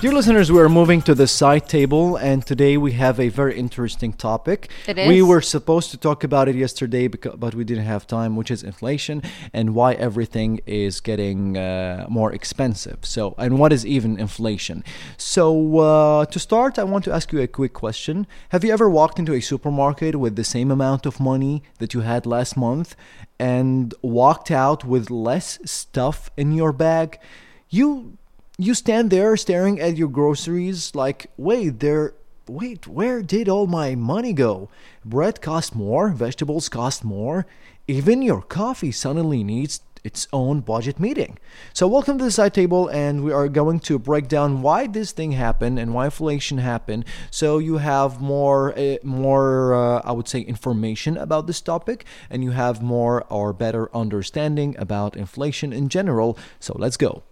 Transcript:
Dear listeners, we are moving to the side table, and today we have a very interesting topic. It is. We were supposed to talk about it yesterday, but we didn't have time, which is inflation and why everything is getting more expensive. So, and what is even inflation? So, to start, I want to ask you a quick question. Have you ever walked into a supermarket with the same amount of money that you had last month and walked out with less stuff in your bag? You stand there staring at your groceries like, wait, where did all my money go? Bread costs more, vegetables cost more, even your coffee suddenly needs its own budget meeting. So welcome to the side table, and we are going to break down why this thing happened and why inflation happened, so you have more I would say information about this topic, and you have more or better understanding about inflation in general. So let's go.